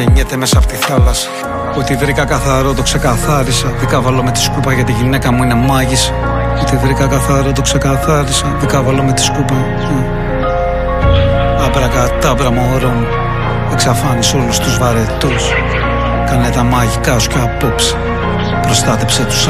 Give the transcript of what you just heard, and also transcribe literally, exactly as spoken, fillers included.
γεννιέται μέσα από τη θάλασσα. Ό,τι βρήκα καθαρό το ξεκαθάρισα. Δικάβαλω με τη σκούπα γιατί η γυναίκα μου είναι μάγισσα. Ό,τι βρήκα καθαρό το ξεκαθάρισα. Δικάβαλω με τη σκούπα. Αμπρακατάμπρα μωρό μου. Εξαφάνισε όλους τους βαρετούς. Κάνε τα μαγικά σου κι απόψε. Προστάτεψε τους